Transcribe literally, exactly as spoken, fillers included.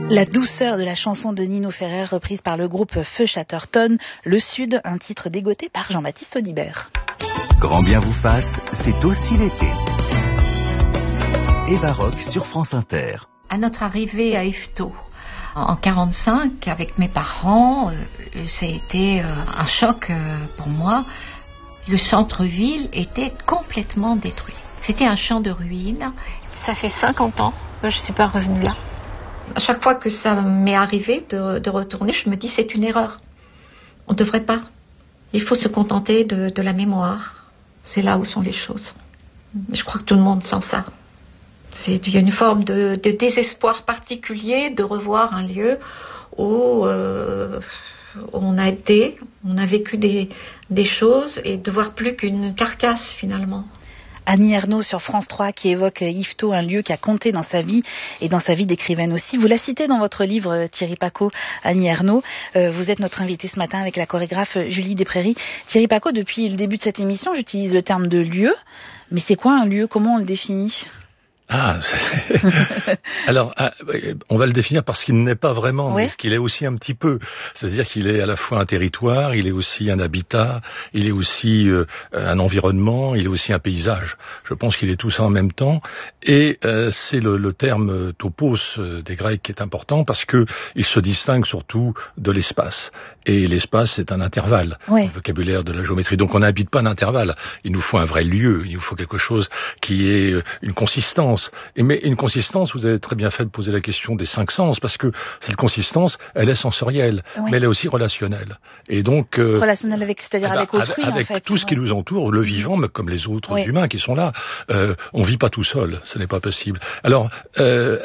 La douceur de la chanson de Nino Ferrer, reprise par le groupe Feu Chatterton, Le Sud, un titre dégoté par Jean-Baptiste Audibert. Grand bien vous fasse, c'est aussi l'été. Eva Rock sur France Inter. À notre arrivée à Yvetot, en quarante-cinq, avec mes parents, euh, ça a été euh, un choc euh, pour moi. Le centre-ville était complètement détruit. C'était un champ de ruines. Ça fait cinquante ans que je ne suis pas revenue là. À chaque fois que ça m'est arrivé de, de retourner, je me dis c'est une erreur. On ne devrait pas. Il faut se contenter de, de la mémoire. C'est là où sont les choses. Je crois que tout le monde sent ça. C'est, il y a une forme de, de désespoir particulier de revoir un lieu où euh, on a été, on a vécu des, des choses et de voir plus qu'une carcasse finalement. Annie Ernaux sur France trois qui évoque Yvetot, un lieu qui a compté dans sa vie et dans sa vie d'écrivaine aussi. Vous la citez dans votre livre, Thierry Pacaud, Annie Ernaux. Euh, vous êtes notre invitée ce matin avec la chorégraphe Julie Desprairies. Thierry Pacaud, depuis le début de cette émission, j'utilise le terme de lieu. Mais c'est quoi un lieu? Comment on le définit? Ah, alors on va le définir parce qu'il n'est pas vraiment, oui. mais qu'il est aussi un petit peu. C'est-à-dire qu'il est à la fois un territoire, il est aussi un habitat, il est aussi euh, un environnement, il est aussi un paysage. Je pense qu'il est tout ça en même temps. Et euh, c'est le, le terme topos des Grecs qui est important parce que il se distingue surtout de l'espace. Et l'espace, c'est un intervalle, oui. le vocabulaire de la géométrie. Donc on n'habite pas un intervalle. Il nous faut un vrai lieu. Il nous faut quelque chose qui ait une consistance. Et mais une consistance, vous avez très bien fait de poser la question des cinq sens, parce que cette consistance, elle est sensorielle, oui. mais elle est aussi relationnelle. Et donc euh, relationnelle avec, c'est-à-dire eh ben, avec autrui, avec en fait. tout ce qui nous entoure, le vivant, mais comme les autres oui. humains qui sont là. Euh, on vit pas tout seul, ce n'est pas possible. Alors. Euh,